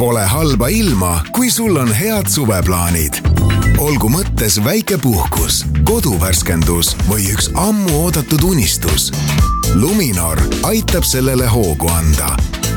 Pole halba ilma, kui sul on head suveplaanid. Olgu mõttes väike puhkus, koduvärskendus või üks ammu oodatud unistus. Luminor aitab sellele hoogu anda.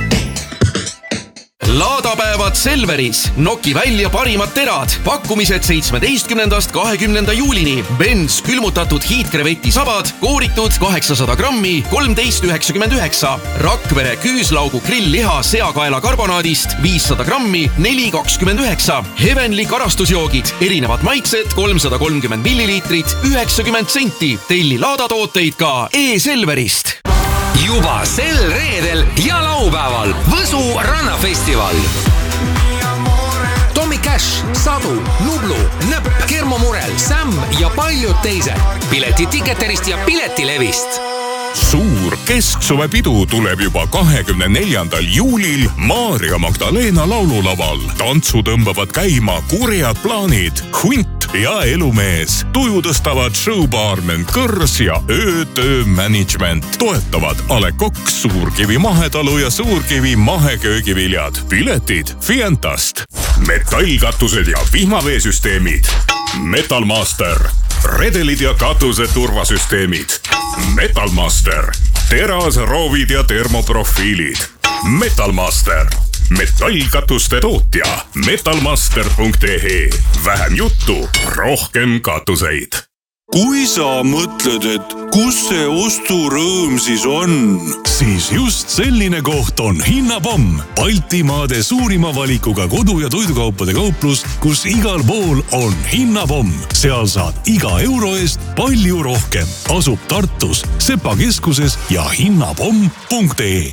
Laadapäevad Selveris. Noki välja parimad terad. Pakkumised 17.–20. juulini. Benz külmutatud hiidkreveti sabad, kooritud 800 grammi, 13,99. Rakvere küüslaugu grillliha seakaela karbonaadist 500 grammi, 4,29. Heavenly karastusjoogid, erinevad maitsed, 330 milliliitrit, 90 senti. Telli laadatooteid ka e-Selverist. Juba sel reedel ja laupäeval Võsu rannafestival. Tommy Cash, Sadu, Nublu, Nõpp, Kermo Murel, Sam ja paljud teised. Pileti Ticketerist ja Piletilevist. Suur kesksuvepidu tuleb juba 24. juulil Maarja Magdalena laululaval. Tantsu tõmbavad käima kurjad plaanid, Hunt ja Elumees. Tuju tõstavad showbaarmen Kõrs ja Öötöö management. Toetavad A Le Coq, Suurkivi mahetalu ja Suurkivi maheköögiviljad. Piletid Fientast. Metallkatused ja vihmaveesüsteemid. Metalmaster. Redelid ja katuse turvasüsteemid. Metalmaster. Terasroovid ja termoprofiilid. Metalmaster. Metallkatuste tootja. Metalmaster.ee. Vähem juttu, rohkem katuseid. Kui sa mõtled, et kus see osturõõm siis on? Siis just selline koht on Hinnapomm. Baltimaade suurima valikuga kodu- ja toidukaupade kauplus, kus igal pool on Hinnapomm. Seal saad iga euro eest palju rohkem. Asub Tartus, Sepa keskuses ja hinnapomm.ee.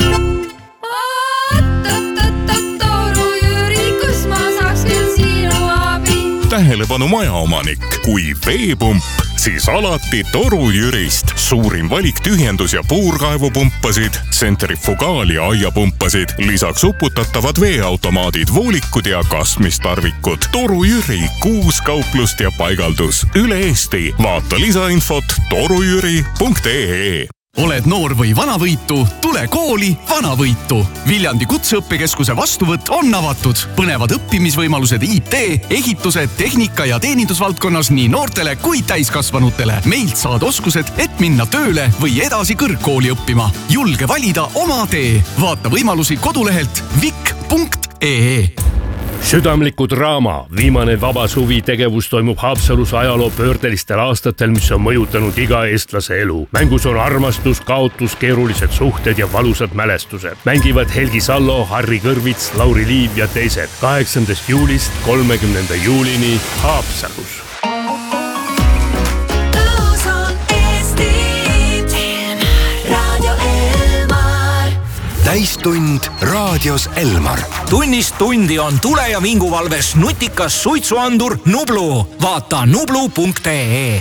Tähelepanu majaomanik, kui veepump, siis alati Toru Jürist. Suurim valik tühjendus- ja puurkaevupumpasid, tsentrifugaal- ja aiapumpasid, lisaks uputatavad veeautomaadid, voolikud ja kasmistarvikud. Toru Jüri, 6 kauplust ja paigaldus üle Eesti. Vaata lisainfot torujüri.ee. Oled noor või vanavõitu, tule kooli Vanavõitu. Viljandi kutseõppekeskuse vastuvõtt on avatud. Põnevad õppimisvõimalused IT, ehituse, tehnika ja teenindusvaldkonnas nii noortele kui täiskasvanutele. Meilt saad oskused, et minna tööle või edasi kõrgkooli õppima. Julge valida oma tee. Vaata võimalusi kodulehelt vik.ee. Südamliku draama viimane vaba suvi tegevus toimub Haapsalus ajaloo pöördelistel aastatel, mis on mõjutanud iga eestlase elu. Mängus on armastus, kaotus, keerulised suhted ja valusad mälestused. Mängivad Helgi Sallo, Harri Kõrvits, Lauri Liiv ja teised. 8. juulist 30. juulini Haapsalus. Täistund raadios Elmar. Tunnist tundi on tule- ja vinguvalves nutikas suitsuandur Nublu. Vaata nublu.ee.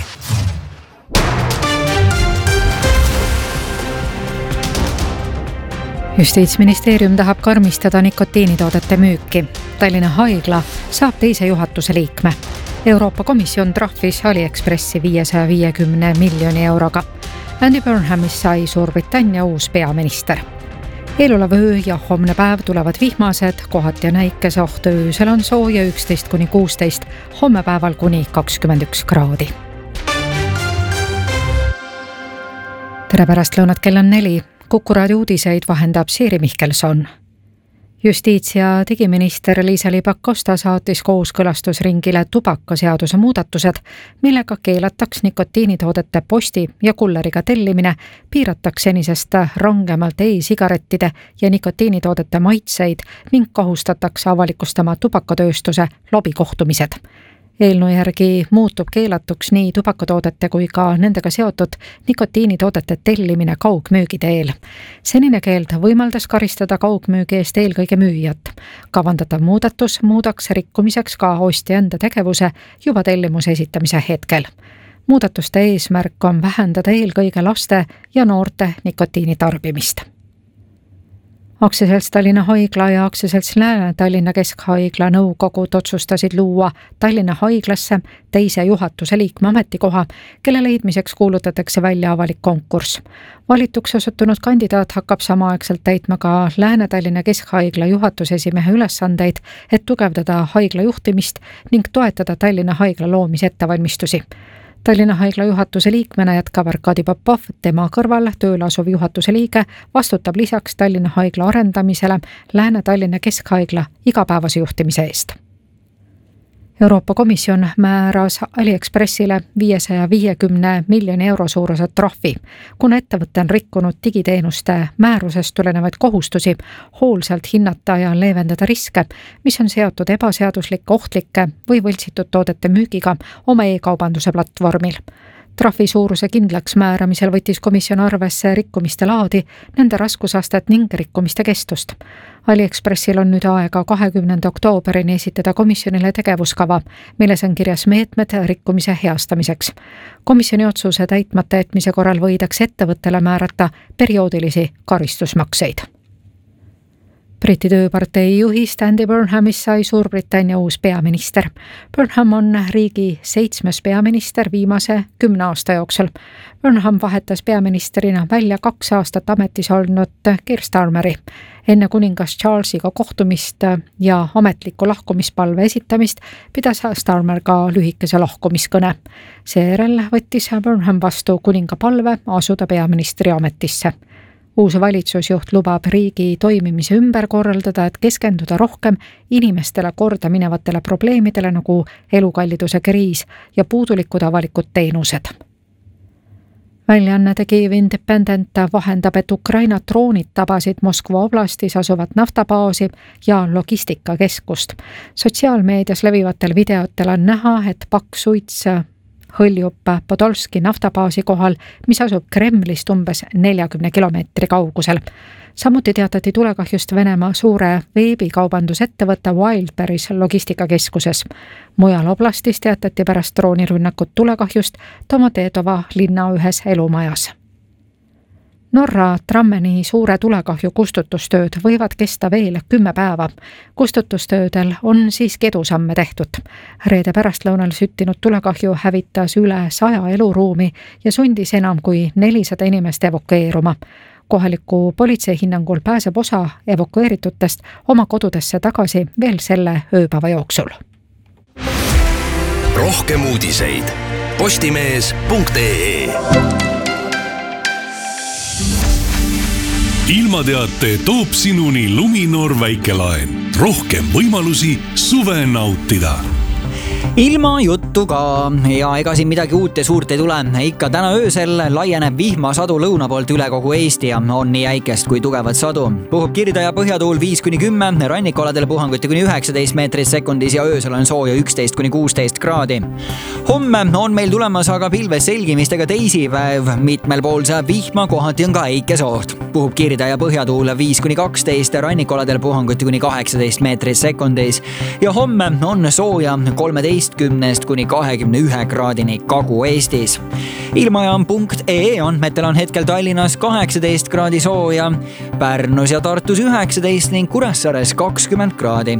Justiitsministeerium tahab karmistada nikotiinitoodete müüki. Tallinna Haigla saab teise juhatuse liikme. Euroopa Komisjon trahvis AliExpressi 550 miljoni euroga. Andy Burnhamist sai Suurbritannia uus peaminister. Eelolev öö ja homne päev tulevad vihmased, kohati on äikeseoht, öösel on sooja 11–16, homme päeval kuni 21 kraadi. Tere pärastlõunat, kell on 4. Kuku raadio uudiseid vahendab Siiri Mihkelson. Justiits- ja digiminister Liisa-Ly Pakosta saatis kooskõlastusringile tubakaseaduse muudatused, millega keelataks nikotiinitoodete posti- ja kulleriga tellimine, piirataks senisest rangemalt e-sigarettide ja nikotiinitoodete maitseid ning kohustatakse avalikustama tubakatööstuse lobikohtumised. Eelnõu järgi muutub keelatuks nii tubakatoodete kui ka nendega seotud nikotiinitoodete tellimine kaugmüügi teel. Senine keeld võimaldas karistada kaugmüügi eest eelkõige müüjat. Kavandatav muudatus muudaks rikkumiseks ka ostja enda tegevuse juba tellimuse esitamise hetkel. Muudatuste eesmärk on vähendada eelkõige laste ja noorte nikotiinitarbimist. Aktsiaselts Tallinna Haigla ja Aktsiaselts Lääne-Tallinna Keskhaigla nõukogud otsustasid luua Tallinna Haiglasse teise juhatuse liikme ametikoha, kelle leidmiseks kuulutatakse välja avalik konkurss. Valituks osutunud kandidaat hakkab samaaegselt täitma ka Lääne-Tallinna Keskhaigla juhatuse esimehe ülesandeid, et tugevdada haigla juhtimist ning toetada Tallinna Haigla loomise ettevalmistusi. Tallinna Haigla juhatuse liikmena jätkab Arkadi Popov, tema kõrval tööle asuv juhatuse liige vastutab lisaks Tallinna Haigla arendamisele Lääne-Tallinna Keskhaigla igapäevase juhtimise eest. Euroopa Komisjon määras AliExpressile 550 miljoni euro suuruse trahvi, kuna ettevõte on rikkunud digiteenuste määrusest tulenevaid kohustusi hoolsalt hinnata ja leevendada riske, mis on seotud ebaseaduslike, ohtlike või võltsitud toodete müügiga oma e-kaubanduse platvormil. Trahvi suuruse kindlaks määramisel võttis komisjon arvesse rikkumiste laadi, nende raskusastet ning rikkumiste kestust. AliExpressil on nüüd aega 20. oktooberini esitada komisjonile tegevuskava, milles on kirjas meetmed rikkumise heastamiseks. Komisjoni otsuse täitmata jätmise korral võidakse ettevõttele määrata perioodilisi karistusmakseid. Briti tööpartei juhi Andy Burnhamist sai Suurbritannia uus peaminister. Burnham on riigi 7. peaminister viimase 10 aasta jooksul. Burnham vahetas peaministrina välja 2 aastat ametis olnud Keir Starmeri. Enne kuningas Charlesiga kohtumist ja ametliku lahkumispalve esitamist pidas Starmer ka lühikese lahkumiskõne. Seejärel võttis Burnham vastu kuninga palve asuda peaministri ametisse. Uus valitsusjuht lubab riigi toimimise ümber korraldada, et keskenduda rohkem inimestele korda minevatele probleemidele nagu elukalliduse kriis ja puudulikud avalikud teenused. Väljaanne The Kyiv Independent vahendab, et Ukraina droonid tabasid Moskva oblastis asuvat naftabaasi ja logistikakeskust. Sotsiaalmeedias levivatel videotel on näha, et paksuits hõljub Podolski naftabaasi kohal, mis asub Kremlist umbes 40 kilomeetri kaugusel. Samuti teatati tulekahjust Venemaa suure veebikaubandusettevõtte Wildberries logistikakeskuses. Mujal oblastis teatati pärast droonirünnakut tulekahjust Domodedova linna ühes elumajas. Norra trammeni suure tulekahju kustutustööd võivad kesta veel 10 päeva. Kustutustöödel on siiski edusamme tehtud. Reede pärastlõunal süttinud tulekahju hävitas üle 100 eluruumi ja sundis enam kui 400 inimest evakueeruma. Kohaliku politsei hinnangul pääseb osa evakueeritutest oma kodudesse tagasi veel selle ööpäeva jooksul. Rohkem uudiseid postimees.ee. Ilmateate toob sinuni Luminor väikelaen. Rohkem võimalusi suve nautida. Ilma juttu ka ja ega siin midagi uut ja suurt ei tule. Ikka täna öösel laieneb vihmasadu lõuna poolt üle kogu Eesti ja on nii äikest kui tugevat sadu. Puhub kirda ja põhjatuul 5-10, rannikualadel puhanguti kuni 19 meetrit sekundis ja öösel on sooja 11-16 kraadi. Homme on meil tulemas aga pilves selgimistega teisipäev. Mitmel pool saab vihma, kohati on ka äikesoht. Puhub kirda ja põhjatuul 5-12, rannikualadel puhanguti kuni 18 meetrit sekundis ja homme on sooja 13 kuni 21 kraadini Kagu-Eestis. Ilmajaam.ee andmetel on hetkel Tallinnas 18 kraadi sooja, Pärnus ja Tartus 19 ning Kuressaares 20 kraadi.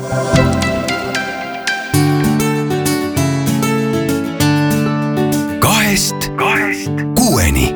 Kahest kuueni.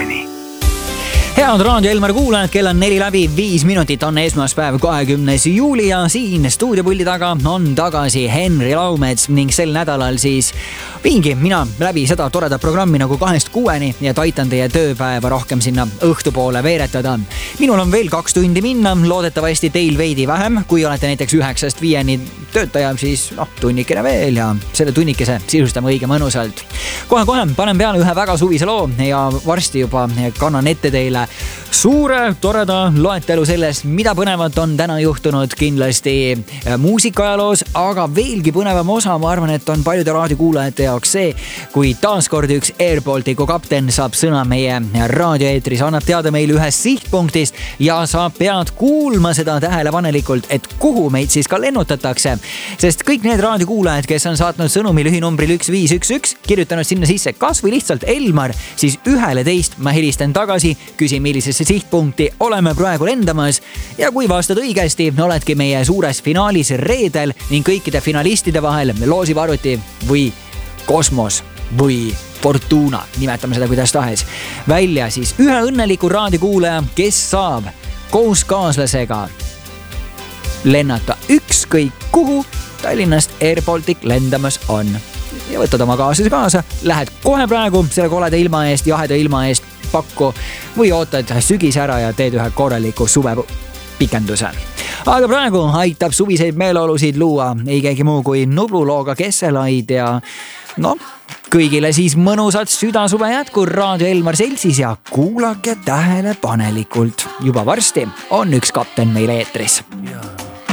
Head Raadio Elmar kuulajad, kell on 4:05 minutit, on esmaspäev 20. juuli ja siin stuudiopuldi taga on tagasi Henri Laumets ning sel nädalal siis viingi mina läbi seda toredat programmi nagu 2-6 ja aitan teie tööpäeva rohkem sinna õhtupoole veeretada. Minul on veel 2 tundi minna, loodetavasti teil veidi vähem, kui olete näiteks 9-5 töötaja, siis tunnikene veel ja selle tunnikese sisustame õige mõnusalt. Kohe panen peale ühe väga suvise loo ja varsti juba kannan ette teile suure toreda loetelu sellest, mida põnevat on täna juhtunud kindlasti muusikaajaloos, aga veelgi põnevam osa, ma arvan, et on paljude raadiokuulajate jaoks see, kui taaskord üks Air Balticu kapten saab sõna meie raadioeetris, annab teada meile ühest sihtpunktist ja sa pead kuulma seda tähelepanelikult, et kuhu meid siis ka lennutatakse. Sest kõik need raadiokuulajad, kes on saatnud sõnumi lühinumbril 1511, kirjutanud sinna sisse kas või lihtsalt Elmar, siis ühele teist ma helistan tagasi, küsin millisesse sihtpunkti oleme praegu lendamas ja kui vastad õigesti, oledki meie suures finaalis reedel ning kõikide finalistide vahel loosivarvuti või kosmos või Fortuna, nimetame seda kuidas tahes. Välja siis ühe õnneliku raadiokuulaja, kes saab koos kaaslasega lennata ükskõik kuhu Tallinnast Air Baltic lendamas on. Ja võtad oma kaaslase kaasa, lähed kohe praegu selle koleda ilma eest, jaheda ilma eest pakku või ootad sügis ära ja teed ühe korraliku suvepikenduse. Aga praegu aitab suviseid meeleolusid luua ei keegi muu kui Nublu looga Kesselaid ja kõigile siis mõnusat südasuve jätku Raadio Elmar Seltsis ja kuulake tähelepanelikult. Juba varsti on üks kapten meil eetris.